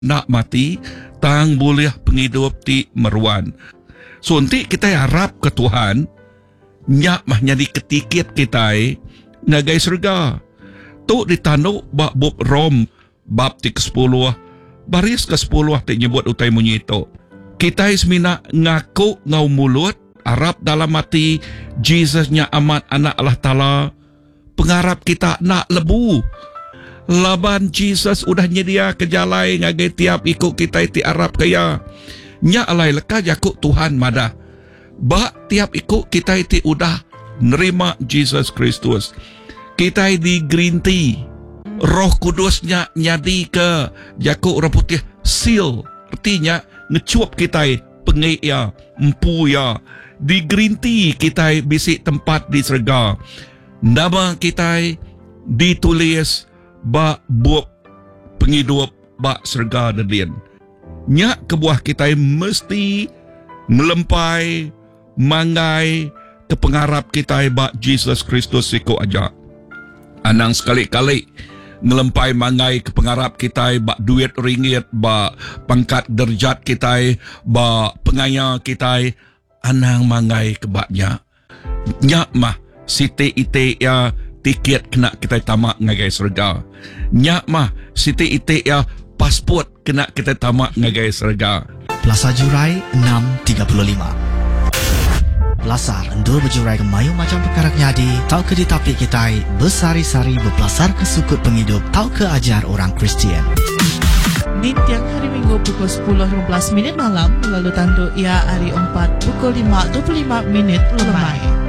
nak mati, tang boleh penghidup ti meruan. So nanti kita harap ke Tuhan, nyak mah nyadi ketikit kita ngagai surga. Tu ditanduk bab Rom bab ti ke-10 baris ke-10 ti nyebut utai munyito. Kita semina ngaku ngau mulut harap dalam hati Jesusnya amat anak Allah Ta'ala. Pengharap kita nak lebu. Laban Jesus udah nyedia kejalai ngagai tiap ikut kita ti Arab kaya. Nya alai leka jakuk Tuhan madah. Bak tiap ikut kita ti udah nerima Jesus Kristus. Kita di green tea. Roh Kudusnya nyadi ke jakuk orang putih seal. Artinya ngecuap kita pengai ya, empu ya. Di green tea kita bisik tempat di surga. Nama kita ditulis bak buat penghidup bak surga dan nyak kebuah kita mesti melempai mangai ke pengharap kita bak Jesus Kristus siku aja. Anang sekali-kali ngelempai mangai ke pengharap kita bak duit ringgit, bak pangkat derjat kita, bak pengaya kita, anang mangai ke baknya. Nyak mah siti ite ya tiket kena kita tamak ngagai surga. Nyak mah siti ite ya pasport kena kita tamak ngagai surga. Plaza Jurai 635. Lasar endur berjurai ke mayu macam perkara nyadi, tau ke ditapik kita bersari-sari berpelasar ke sukut penghidup, tau ke ajar orang Kristian. Di tiang hari Minggu pukul 10.15 malam, lalu tanduk ia hari 4 pukul 5.25 lemai.